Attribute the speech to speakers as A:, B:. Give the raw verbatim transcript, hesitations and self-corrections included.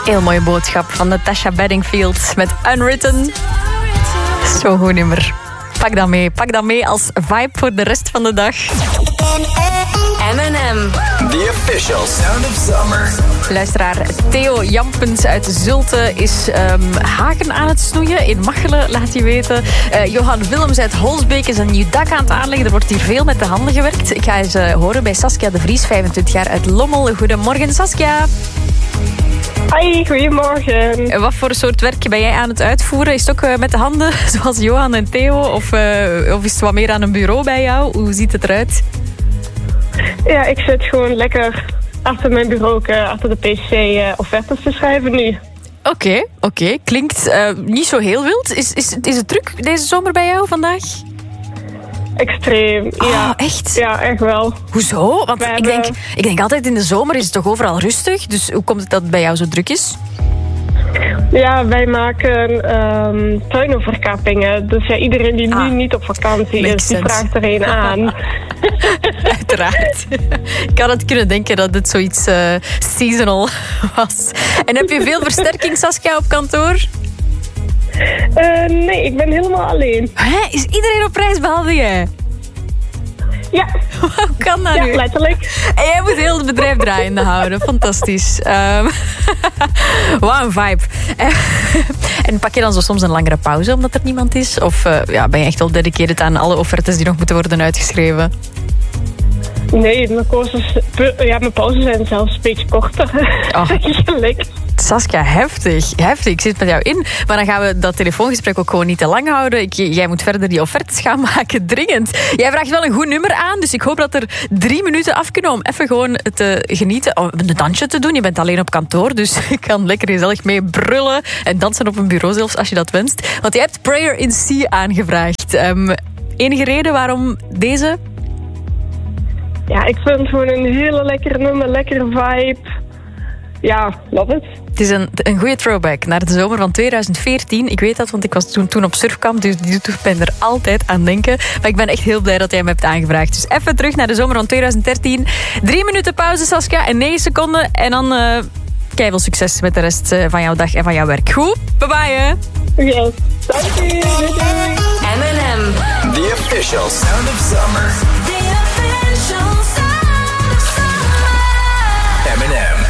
A: Heel mooie boodschap van Natasha Bedingfield met Unwritten. Zo'n goed nummer. Pak dat mee. Pak dat mee als vibe voor de rest van de dag. M en M.
B: The official sound of summer.
A: Luisteraar Theo Jampens uit Zulte is um, haken aan het snoeien. In Machelen, laat hij weten. Uh, Johan Willems uit Holsbeek is een nieuw dak aan het aanleggen. Er wordt hier veel met de handen gewerkt. Ik ga eens uh, horen bij Saskia de Vries, vijfentwintig jaar uit Lommel. Goedemorgen, Saskia.
C: Hoi, goedemorgen.
A: En wat voor soort werk ben jij aan het uitvoeren? Is het ook uh, met de handen, zoals Johan en Theo? Of, uh, of is het wat meer aan een bureau bij jou? Hoe ziet het eruit?
C: Ja, ik zit gewoon lekker achter mijn bureau, uh, achter de pc, uh, offertes te schrijven nu.
A: Oké, okay, oké. Okay. Klinkt uh, niet zo heel wild. Is, is, is het druk deze zomer bij jou vandaag?
C: Extreem,
A: oh,
C: ja.
A: Echt?
C: Ja, echt wel.
A: Hoezo? Want ik,
C: hebben...
A: denk, ik denk altijd in de zomer is het toch overal rustig. Dus hoe komt het dat het bij jou zo druk is?
C: Ja, wij maken um, tuinoverkappingen. Dus ja, iedereen die ah, nu niet op vakantie is, die vraagt er een aan.
A: Uiteraard. Ik had het kunnen denken dat het zoiets uh, seasonal was. En heb je veel versterking, Saskia, op kantoor?
C: Uh, nee, ik ben helemaal alleen.
A: Hè? Is iedereen op reis behalve jij?
C: Ja.
A: Hoe kan dat
C: ja,
A: nu?
C: Ja, letterlijk.
A: En jij moet heel het bedrijf draaiende houden. Fantastisch. Um, Wat een vibe. En pak je dan zo soms een langere pauze omdat er niemand is? Of uh, ja, ben je echt wel dedicated aan alle offertes die nog moeten worden uitgeschreven?
C: Nee, mijn pauzes, ja, mijn pauzes zijn zelfs een beetje korter. Oh. Gelijk.
A: Saskia, heftig. Heftig. Ik zit met jou in. Maar dan gaan we dat telefoongesprek ook gewoon niet te lang houden. Ik, jij moet verder die offertes gaan maken. Dringend. Jij vraagt wel een goed nummer aan. Dus ik hoop dat er drie minuten af kunnen om even gewoon te genieten. Om een dansje te doen. Je bent alleen op kantoor. Dus je kan lekker gezellig mee brullen. En dansen op een bureau zelfs als je dat wenst. Want je hebt Prayer in Sea aangevraagd. Um, enige reden waarom deze?
C: Ja, ik vind het gewoon een hele lekkere nummer. Lekkere vibe. Ja, love it.
A: Het is een, een goede throwback naar de zomer van tweeduizend veertien. Ik weet dat, want ik was toen, toen op surfkamp, dus die doet mij er altijd aan denken. Maar ik ben echt heel blij dat jij me hebt aangevraagd. Dus even terug naar de zomer van tweeduizend dertien. Drie minuten pauze, Saskia, en negen seconden. En dan uh, keiveel succes met de rest uh, van jouw dag en van jouw werk. Goed? Bye bye, hè.
C: Yes, dank je.
A: M en M.
B: The official sound of summer.
D: The official sound of summer.
B: M and M.